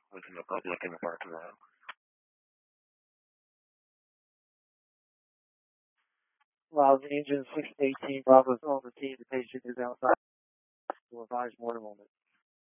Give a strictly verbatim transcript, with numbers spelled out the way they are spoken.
within the public in the parking lot. Allows engine six eighteen Bravo's owner team to patient is outside to advise more in a moment.